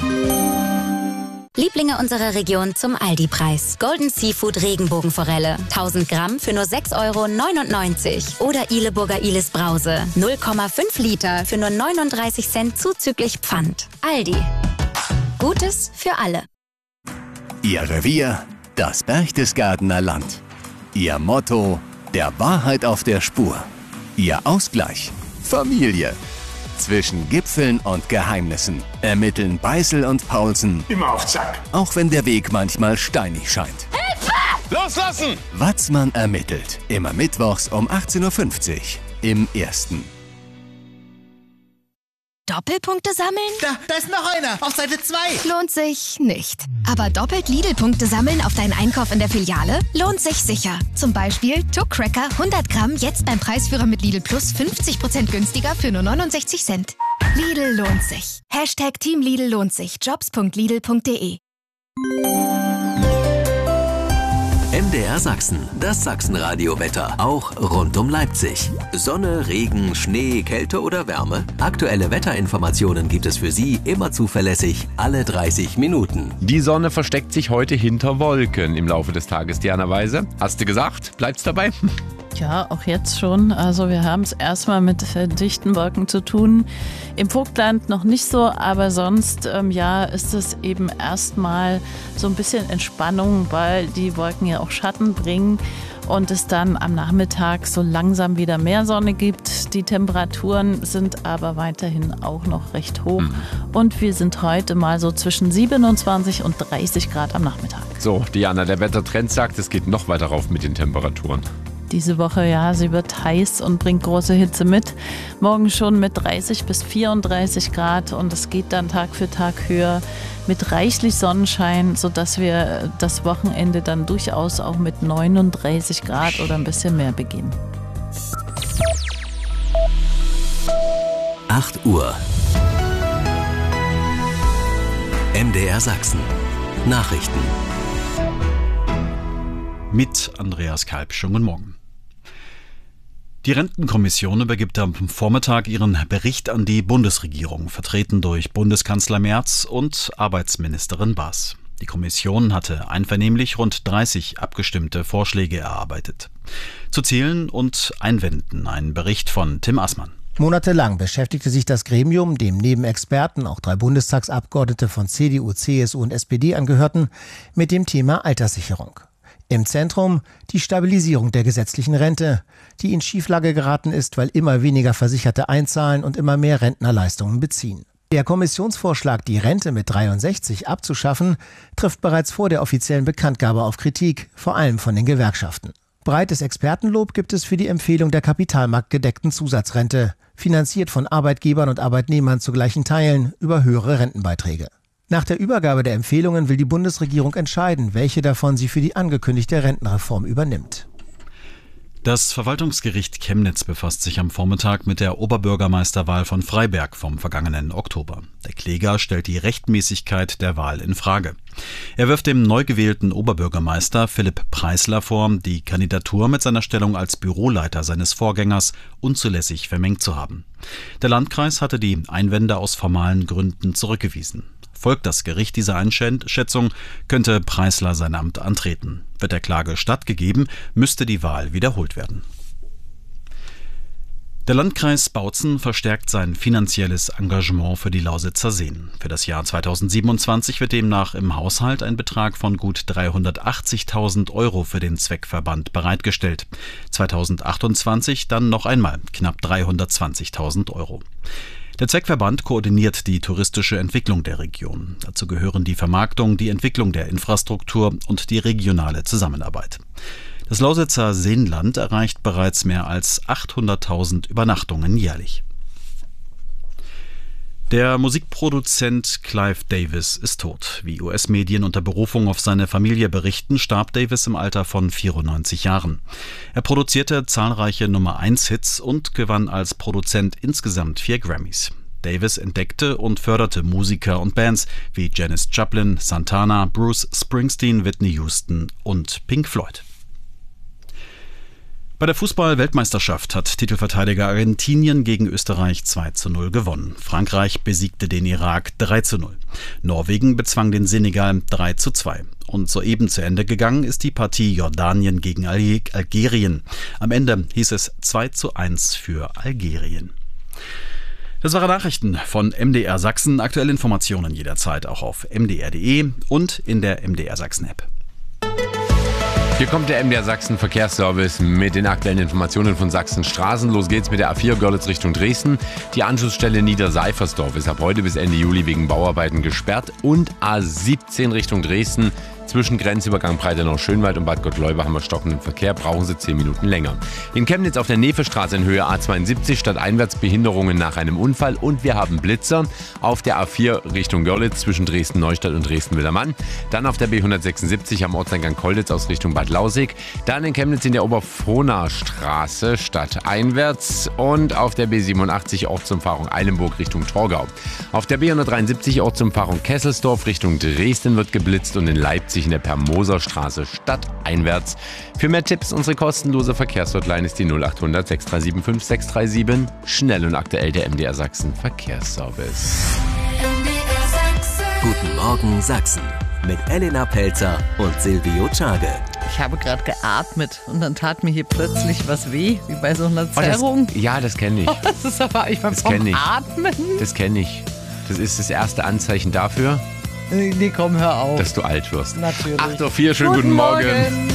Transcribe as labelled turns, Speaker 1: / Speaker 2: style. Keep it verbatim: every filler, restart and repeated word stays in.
Speaker 1: Lieblinge unserer Region zum Aldi-Preis. Golden Seafood Regenbogenforelle. tausend Gramm für nur sechs Euro neunundneunzig. Oder Ileburger Ilis Brause. null Komma fünf Liter für nur neununddreißig Cent zuzüglich Pfand. Aldi. Gutes für alle.
Speaker 2: Ihr Revier, das Berchtesgadener Land. Ihr Motto, der Wahrheit auf der Spur. Ihr Ausgleich, Familie. Zwischen Gipfeln und Geheimnissen ermitteln Beißel und Paulsen
Speaker 3: immer auf Zack.
Speaker 2: Auch wenn der Weg manchmal steinig scheint.
Speaker 3: Hilfe! Loslassen!
Speaker 2: Watzmann ermittelt. Immer mittwochs um achtzehn Uhr fünfzig im Ersten.
Speaker 4: Doppelpunkte sammeln?
Speaker 5: Da, da ist noch einer, auf Seite zwei.
Speaker 4: Lohnt sich nicht. Aber doppelt Lidl-Punkte sammeln auf deinen Einkauf in der Filiale? Lohnt sich sicher. Zum Beispiel Tuck Cracker hundert Gramm, jetzt beim Preisführer mit Lidl Plus fünfzig Prozent günstiger für nur neunundsechzig Cent. Lidl lohnt sich. Hashtag Team Lidl lohnt sich. jobs punkt lidl punkt de.
Speaker 6: M D R Sachsen, das Sachsenradio-Wetter, auch rund um Leipzig. Sonne, Regen, Schnee, Kälte oder Wärme? Aktuelle Wetterinformationen gibt es für Sie immer zuverlässig, alle dreißig Minuten.
Speaker 7: Die Sonne versteckt sich heute hinter Wolken im Laufe des Tages, Diana Weise. Hast du gesagt? Bleibt's dabei?
Speaker 8: Ja, auch jetzt schon. Also wir haben es erstmal mit dichten Wolken zu tun. Im Vogtland noch nicht so, aber sonst ähm, ja, ist es eben erstmal so ein bisschen Entspannung, weil die Wolken ja auch Schatten bringen und es dann am Nachmittag so langsam wieder mehr Sonne gibt. Die Temperaturen sind aber weiterhin auch noch recht hoch mhm. und wir sind heute mal so zwischen siebenundzwanzig und dreißig Grad am Nachmittag.
Speaker 7: So, Diana, der Wettertrend sagt, es geht noch weiter rauf mit den Temperaturen.
Speaker 8: Diese Woche, ja, sie wird heiß und bringt große Hitze mit. Morgen schon mit dreißig bis vierunddreißig Grad und es geht dann Tag für Tag höher mit reichlich Sonnenschein, sodass wir das Wochenende dann durchaus auch mit neununddreißig Grad oder ein bisschen mehr beginnen.
Speaker 6: acht Uhr. M D R Sachsen. Nachrichten.
Speaker 9: Mit Andreas Kalb. Schönen guten Morgen. Die Rentenkommission übergibt am Vormittag ihren Bericht an die Bundesregierung, vertreten durch Bundeskanzler Merz und Arbeitsministerin Baas. Die Kommission hatte einvernehmlich rund dreißig abgestimmte Vorschläge erarbeitet. Zu Zielen und Einwänden ein Bericht von Tim Assmann.
Speaker 10: Monatelang beschäftigte sich das Gremium, dem neben Experten auch drei Bundestagsabgeordnete von C D U, C S U und S P D angehörten, mit dem Thema Alterssicherung. Im Zentrum die Stabilisierung der gesetzlichen Rente, die in Schieflage geraten ist, weil immer weniger Versicherte einzahlen und immer mehr Rentner Leistungen beziehen. Der Kommissionsvorschlag, die Rente mit dreiundsechzig abzuschaffen, trifft bereits vor der offiziellen Bekanntgabe auf Kritik, vor allem von den Gewerkschaften. Breites Expertenlob gibt es für die Empfehlung der kapitalmarktgedeckten Zusatzrente, finanziert von Arbeitgebern und Arbeitnehmern zu gleichen Teilen über höhere Rentenbeiträge. Nach der Übergabe der Empfehlungen will die Bundesregierung entscheiden, welche davon sie für die angekündigte Rentenreform übernimmt.
Speaker 9: Das Verwaltungsgericht Chemnitz befasst sich am Vormittag mit der Oberbürgermeisterwahl von Freiberg vom vergangenen Oktober. Der Kläger stellt die Rechtmäßigkeit der Wahl in Frage. Er wirft dem neu gewählten Oberbürgermeister Philipp Preisler vor, die Kandidatur mit seiner Stellung als Büroleiter seines Vorgängers unzulässig vermengt zu haben. Der Landkreis hatte die Einwände aus formalen Gründen zurückgewiesen. Folgt das Gericht dieser Einschätzung, könnte Preisler sein Amt antreten. Wird der Klage stattgegeben, müsste die Wahl wiederholt werden. Der Landkreis Bautzen verstärkt sein finanzielles Engagement für die Lausitzer Seen. Für das Jahr zweitausendsiebenundzwanzig wird demnach im Haushalt ein Betrag von gut dreihundertachtzigtausend Euro für den Zweckverband bereitgestellt. zweitausendachtundzwanzig dann noch einmal knapp dreihundertzwanzigtausend Euro. Der Zweckverband koordiniert die touristische Entwicklung der Region. Dazu gehören die Vermarktung, die Entwicklung der Infrastruktur und die regionale Zusammenarbeit. Das Lausitzer Seenland erreicht bereits mehr als achthunderttausend Übernachtungen jährlich. Der Musikproduzent Clive Davis ist tot. Wie U S-Medien unter Berufung auf seine Familie berichten, starb Davis im Alter von vierundneunzig Jahren. Er produzierte zahlreiche Nummer eins Hits und gewann als Produzent insgesamt vier Grammys. Davis entdeckte und förderte Musiker und Bands wie Janis Joplin, Santana, Bruce Springsteen, Whitney Houston und Pink Floyd. Bei der Fußball-Weltmeisterschaft hat Titelverteidiger Argentinien gegen Österreich zwei zu null gewonnen. Frankreich besiegte den Irak drei zu null. Norwegen bezwang den Senegal drei zu zwei. Und soeben zu Ende gegangen ist die Partie Jordanien gegen Algerien. Am Ende hieß es zwei zu eins für Algerien. Das waren Nachrichten von M D R Sachsen. Aktuelle Informationen jederzeit auch auf m d r punkt d e und in der M D R Sachsen App.
Speaker 7: Hier kommt der M D R Sachsen Verkehrsservice mit den aktuellen Informationen von Sachsen Straßen. Los geht's mit der A vier Görlitz Richtung Dresden. Die Anschlussstelle Niederseifersdorf ist ab heute bis Ende Juli wegen Bauarbeiten gesperrt. Und A siebzehn Richtung Dresden. Zwischen Grenzübergang Breitenau-Schönwald und Bad Gottleuba haben wir stockenden Verkehr, brauchen Sie zehn Minuten länger. In Chemnitz auf der Nevestraße in Höhe A zweiundsiebzig stadteinwärts Behinderungen nach einem Unfall und wir haben Blitzer auf der A vier Richtung Görlitz zwischen Dresden-Neustadt und Dresden-Wildermann. Dann auf der B hundertsechsundsiebzig am Ortseingang Kolditz aus Richtung Bad Lausick. Dann in Chemnitz in der Oberfrohna-Straße stadteinwärts und auf der B siebenundachtzig Ortsumfahrung Eilenburg Richtung Torgau. Auf der B hundertdreiundsiebzig Ortsumfahrung Kesselsdorf Richtung Dresden wird geblitzt und in Leipzig in der Permoserstraße stadteinwärts. Für mehr Tipps unsere kostenlose Verkehrshotline ist die null acht hundert sechs drei sieben fünf sechs drei sieben. Schnell und aktuell der M D R Sachsen Verkehrsservice.
Speaker 6: M D R Sachsen. Guten Morgen Sachsen mit Elena Pelzer und Silvio Czage.
Speaker 11: Ich habe gerade geatmet und dann tat mir hier plötzlich was weh, wie bei so einer Zerrung.
Speaker 7: Oh, das, ja, das kenne ich.
Speaker 11: Oh, das ist aber, ich war
Speaker 7: das
Speaker 11: vom
Speaker 7: ich.
Speaker 11: Atmen.
Speaker 7: Das kenne ich. Das ist das erste Anzeichen dafür,
Speaker 11: Nee, komm, hör auf.
Speaker 7: dass du alt wirst.
Speaker 11: Natürlich.
Speaker 7: acht Uhr vier, schönen guten,
Speaker 11: guten
Speaker 7: Morgen.
Speaker 11: Morgen.